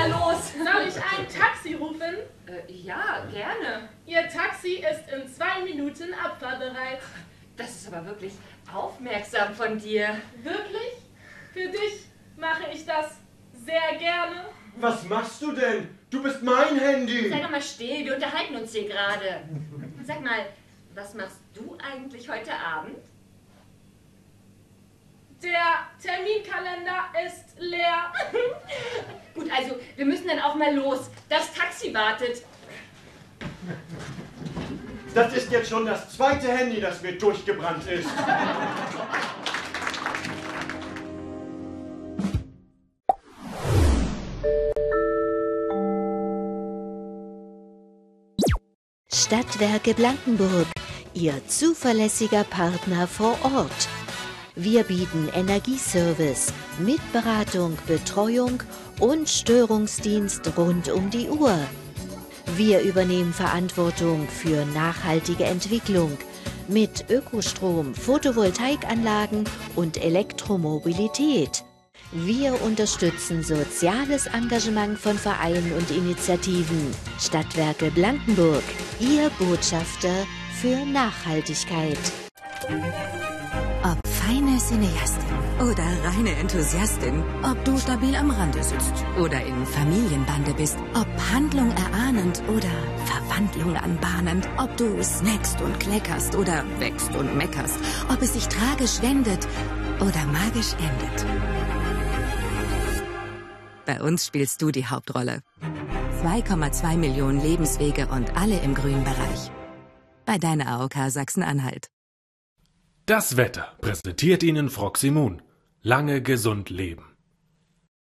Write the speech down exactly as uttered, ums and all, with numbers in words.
mal los. Soll ich ein Taxi rufen? Äh, ja, gerne. Ihr Taxi ist in zwei Minuten abfahrbereit. Das ist aber wirklich aufmerksam von dir. Wirklich? Für dich mache ich das sehr gerne. Was machst du denn? Du bist mein Handy. Sei doch mal still, wir unterhalten uns hier gerade. Sag mal, was machst du eigentlich heute Abend? Der Terminkalender ist leer. Gut, also wir müssen dann auch mal los. Das Taxi wartet. Das ist jetzt schon das zweite Handy, das mir durchgebrannt ist. Stadtwerke Blankenburg, Ihr zuverlässiger Partner vor Ort. Wir bieten Energieservice mit Beratung, Betreuung und Störungsdienst rund um die Uhr. Wir übernehmen Verantwortung für nachhaltige Entwicklung mit Ökostrom, Photovoltaikanlagen und Elektromobilität. Wir unterstützen soziales Engagement von Vereinen und Initiativen. Stadtwerke Blankenburg, Ihr Botschafter für Nachhaltigkeit. Ob feine Cineastin oder reine Enthusiastin, ob du stabil am Rande sitzt oder in Familienbande bist, ob Handlung erahnend oder Verwandlung anbahnend, ob du snackst und kleckerst oder wächst und meckerst, ob es sich tragisch wendet oder magisch endet. Bei uns spielst du die Hauptrolle. zwei Komma zwei Millionen Lebenswege und alle im grünen Bereich. Bei deiner A O K Sachsen-Anhalt. Das Wetter präsentiert Ihnen Froximун. Lange gesund leben.